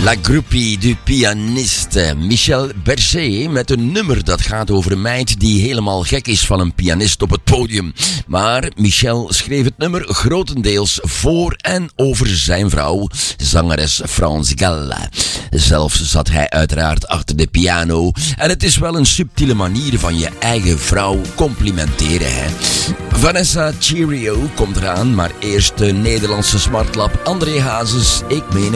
La groupie du pianiste Michel Berger met een nummer dat gaat over een meid die helemaal gek is van een pianist op het podium. Maar Michel schreef het nummer grotendeels voor en over zijn vrouw, zangeres France Gall. Zelf zat hij uiteraard achter de piano en het is wel een subtiele manier van je eigen vrouw complimenteren, hè. Vanessa Cheerio komt eraan, maar eerst de Nederlandse smartlap André Hazes, ik meen